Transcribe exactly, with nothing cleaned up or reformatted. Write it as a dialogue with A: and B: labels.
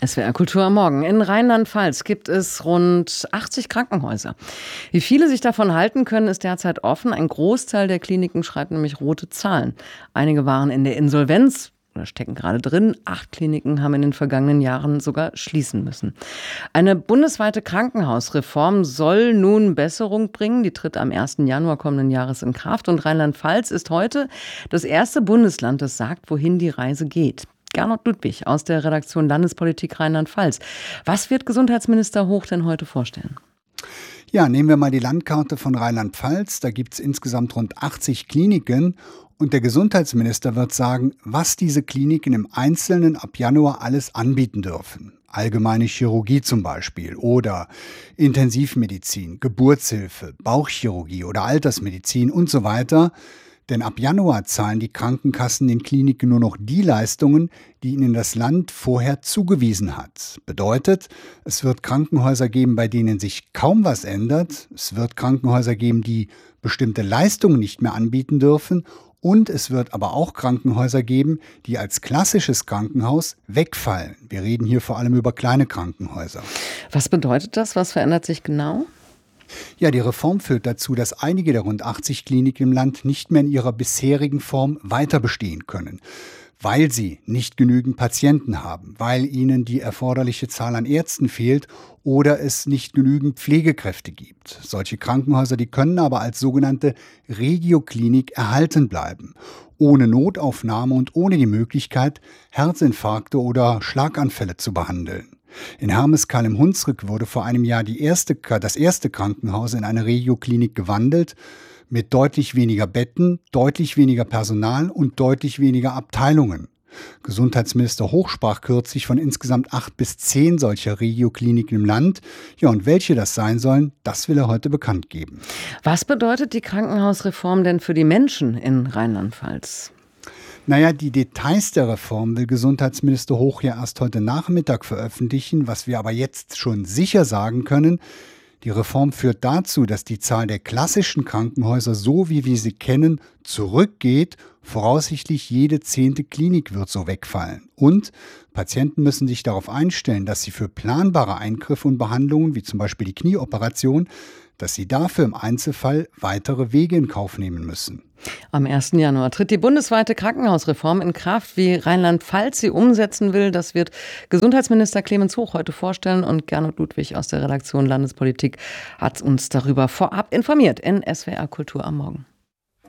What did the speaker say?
A: S W R Kultur am Morgen. In Rheinland-Pfalz gibt es rund achtzig Krankenhäuser. Wie viele sich davon halten können, ist derzeit offen. Ein Großteil der Kliniken schreibt nämlich rote Zahlen. Einige waren in der Insolvenz oder stecken gerade drin. Acht Kliniken haben in den vergangenen Jahren sogar schließen müssen. Eine bundesweite Krankenhausreform soll nun Besserung bringen. Die tritt am ersten Januar kommenden Jahres in Kraft. Und Rheinland-Pfalz ist heute das erste Bundesland, das sagt, wohin die Reise geht. Gernot Ludwig aus der Redaktion Landespolitik Rheinland-Pfalz. Was wird Gesundheitsminister Hoch denn heute vorstellen?
B: Ja, nehmen wir mal die Landkarte von Rheinland-Pfalz. Da gibt es insgesamt rund achtzig Kliniken. Und der Gesundheitsminister wird sagen, was diese Kliniken im Einzelnen ab Januar alles anbieten dürfen. Allgemeine Chirurgie zum Beispiel oder Intensivmedizin, Geburtshilfe, Bauchchirurgie oder Altersmedizin und so weiter. Denn ab Januar zahlen die Krankenkassen den Kliniken nur noch die Leistungen, die ihnen das Land vorher zugewiesen hat. Bedeutet, es wird Krankenhäuser geben, bei denen sich kaum was ändert. Es wird Krankenhäuser geben, die bestimmte Leistungen nicht mehr anbieten dürfen. Und es wird aber auch Krankenhäuser geben, die als klassisches Krankenhaus wegfallen. Wir reden hier vor allem über kleine Krankenhäuser.
A: Was bedeutet das? Was verändert sich genau?
B: Ja, die Reform führt dazu, dass einige der rund achtzig Kliniken im Land nicht mehr in ihrer bisherigen Form weiter bestehen können, weil sie nicht genügend Patienten haben, weil ihnen die erforderliche Zahl an Ärzten fehlt oder es nicht genügend Pflegekräfte gibt. Solche Krankenhäuser, die können aber als sogenannte Regioklinik erhalten bleiben, ohne Notaufnahme und ohne die Möglichkeit, Herzinfarkte oder Schlaganfälle zu behandeln. In Hermeskeil im Hunsrück wurde vor einem Jahr die erste, das erste Krankenhaus in eine Regioklinik gewandelt, mit deutlich weniger Betten, deutlich weniger Personal und deutlich weniger Abteilungen. Gesundheitsminister Hoch sprach kürzlich von insgesamt acht bis zehn solcher Regiokliniken im Land. Ja, und welche das sein sollen, das will er heute bekannt geben.
A: Was bedeutet die Krankenhausreform denn für die Menschen in Rheinland-Pfalz?
B: Naja, die Details der Reform will Gesundheitsminister Hoch ja erst heute Nachmittag veröffentlichen. Was wir aber jetzt schon sicher sagen können, die Reform führt dazu, dass die Zahl der klassischen Krankenhäuser, so wie wir sie kennen, zurückgeht. Voraussichtlich jede zehnte Klinik wird so wegfallen. Und Patienten müssen sich darauf einstellen, dass sie für planbare Eingriffe und Behandlungen, wie zum Beispiel die Knieoperation, dass sie dafür im Einzelfall weitere Wege in Kauf nehmen müssen.
A: Am ersten Januar tritt die bundesweite Krankenhausreform in Kraft. Wie Rheinland-Pfalz sie umsetzen will, das wird Gesundheitsminister Clemens Hoch heute vorstellen. Und Gernot Ludwig aus der Redaktion Landespolitik hat uns darüber vorab informiert in S W R Kultur am Morgen.